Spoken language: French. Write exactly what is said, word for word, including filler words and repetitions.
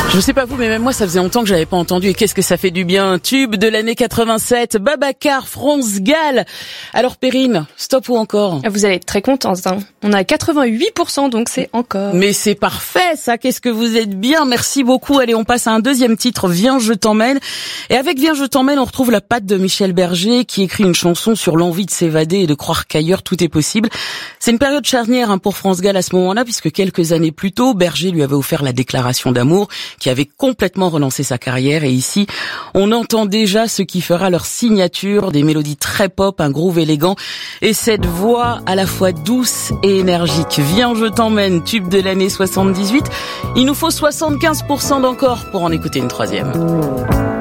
Je sais pas vous, mais même moi, ça faisait longtemps que j'avais pas entendu. Et qu'est-ce que ça fait du bien, un tube de l'année quatre-vingt-sept, Babacar, France Gall. Alors Perrine, stop ou encore? Vous allez être très contente, hein. On a quatre-vingt-huit pour cent, donc c'est encore. Mais c'est parfait, ça. Qu'est-ce que vous êtes bien. Merci beaucoup. Allez, on passe à un deuxième titre, Viens, je t'emmène. Et avec Viens, je t'emmène, on retrouve la patte de Michel Berger, qui écrit une chanson sur l'envie de s'évader et de croire qu'ailleurs tout est possible. C'est une période charnière hein, pour France Gall à ce moment-là, puisque quelques années plus tôt, Berger lui avait offert la déclaration d'amour, qui avait complètement relancé sa carrière. Et ici, on entend déjà ce qui fera leur signature, des mélodies très pop, un groove élégant et cette voix à la fois douce et énergique. Viens, je t'emmène, tube de l'année soixante-dix-huit. Il nous faut soixante-quinze pour cent d'encore pour en écouter une troisième.